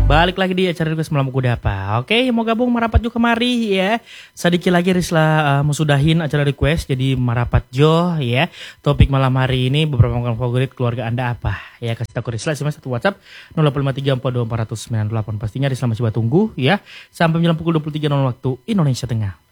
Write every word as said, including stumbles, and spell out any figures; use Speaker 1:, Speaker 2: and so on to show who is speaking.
Speaker 1: Balik lagi di acara request malam kuda apa. Oke, mau gabung merapat juga kemari ya. Sedikit lagi Risla uh, mesudahin acara request jadi merapat jo ya. Topik malam hari ini beberapa makanan favorit keluarga Anda apa? Ya kasih tahu Risla S M S satu WhatsApp nol delapan lima tiga empat dua empat nol sembilan delapan. Pastinya Risla masih tunggu ya sampai menjelang pukul dua puluh tiga nol waktu Indonesia Tengah.